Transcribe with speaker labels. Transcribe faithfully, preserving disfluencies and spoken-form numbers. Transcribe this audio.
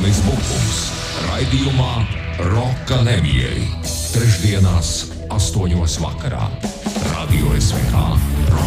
Speaker 1: Jānis Bukums raidījumā Roka Nevieri. Trešdienās astoņos vakarā. Radio S V K.